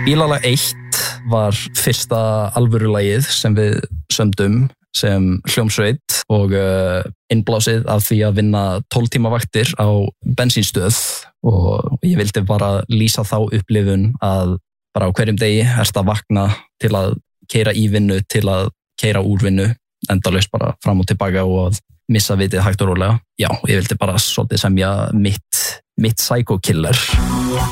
Bílalag 1 var fyrsta alvörulagið sem við sömdum sem hljómsveit og innblásið af því að vinna 12 tíma vaktir á bensínstöð og ég vildi bara lýsa þá upplifun að bara á hverjum degi erst að vakna til að keyra í vinnu, til að keyra úr vinnu, endalaust bara fram og tilbaka og að missa vitið hægt og rólega. Já, ég vildi bara svolítið semja mitt psycho killer.